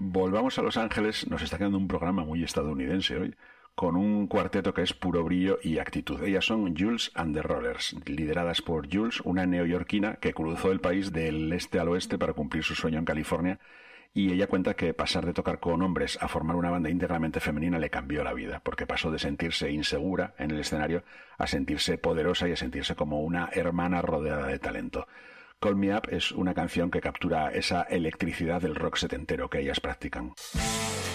volvamos a Los Ángeles. Nos está quedando un programa muy estadounidense hoy, con un cuarteto que es puro brillo y actitud. Ellas son Jules and the Rollers, lideradas por Jules, una neoyorquina que cruzó el país del este al oeste para cumplir su sueño en California, y ella cuenta que pasar de tocar con hombres a formar una banda íntegramente femenina le cambió la vida, porque pasó de sentirse insegura en el escenario a sentirse poderosa y a sentirse como una hermana rodeada de talento. Call Me Up es una canción que captura esa electricidad del rock setentero que ellas practican.